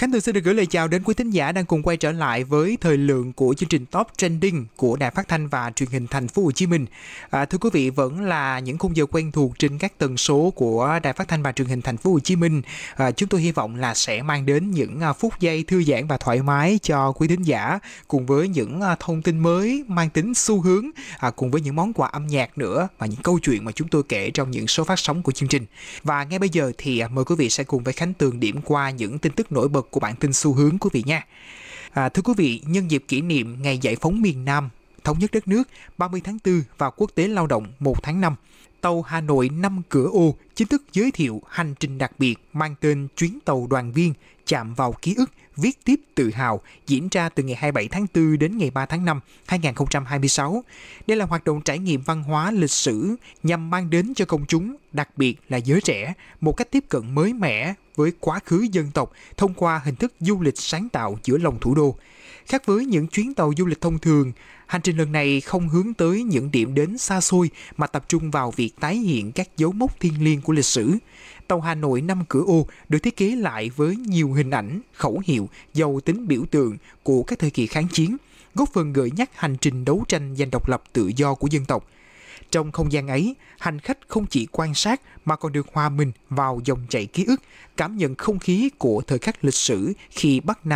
Khánh Tường xin được gửi lời chào đến quý thính giả đang cùng quay trở lại với thời lượng của chương trình Top Trending của Đài Phát thanh và Truyền hình Thành phố Hồ Chí Minh. Thưa quý vị, vẫn là những khung giờ quen thuộc trên các tần số của Đài Phát thanh và Truyền hình Thành phố Hồ Chí Minh. Chúng tôi hy vọng là sẽ mang đến những phút giây thư giãn và thoải mái cho quý thính giả, cùng với những thông tin mới mang tính xu hướng, cùng với những món quà âm nhạc nữa và những câu chuyện mà chúng tôi kể trong những số phát sóng của chương trình. Và ngay bây giờ thì mời quý vị sẽ cùng với Khánh Tường điểm qua những tin tức nổi bật của bản tin xu hướng quý vị nha. Thưa quý vị, nhân dịp kỷ niệm Ngày Giải phóng miền Nam, thống nhất đất nước 30 tháng 4 và Quốc tế Lao động 1 tháng 5, tàu Hà Nội 5 cửa ô chính thức giới thiệu hành trình đặc biệt mang tên Chuyến tàu đoàn viên chạm vào ký ức, viết tiếp tự hào, diễn ra từ ngày 27 tháng 4 đến ngày 3 tháng 5, 2026. Đây là hoạt động trải nghiệm văn hóa lịch sử nhằm mang đến cho công chúng, đặc biệt là giới trẻ, một cách tiếp cận mới mẻ với quá khứ dân tộc thông qua hình thức du lịch sáng tạo giữa lòng thủ đô. Khác với những chuyến tàu du lịch thông thường, hành trình lần này không hướng tới những điểm đến xa xôi mà tập trung vào việc tái hiện các dấu mốc thiêng liêng của lịch sử. Tàu Hà Nội 5 cửa ô được thiết kế lại với nhiều hình ảnh, khẩu hiệu, giàu tính biểu tượng của các thời kỳ kháng chiến, góp phần gợi nhắc hành trình đấu tranh giành độc lập tự do của dân tộc. Trong không gian ấy, hành khách không chỉ quan sát mà còn được hòa mình vào dòng chảy ký ức, cảm nhận không khí của thời khắc lịch sử khi Bắc Nam